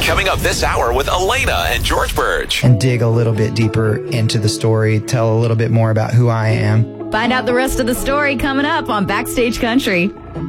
Coming up this hour with Elena and George Burge. And dig a little bit deeper into the story, tell a little bit more about who I am. Find out the rest of the story coming up on Backstage Country.